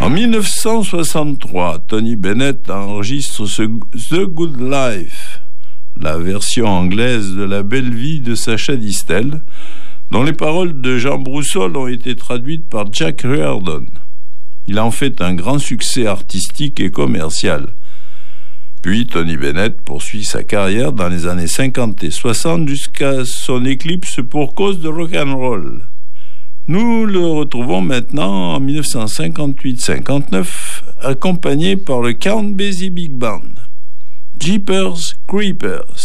En 1963, Tony Bennett enregistre The Good Life, la version anglaise de La Belle Vie de Sacha Distel, dont les paroles de Jean Broussol ont été traduites par Jack Riordan. Il en fait un grand succès artistique et commercial. Puis Tony Bennett poursuit sa carrière dans les années 50 et 60 jusqu'à son éclipse pour cause de rock'n'roll. Nous le retrouvons maintenant en 1958-59, accompagné par le Count Basie Big Band. Jeepers Creepers.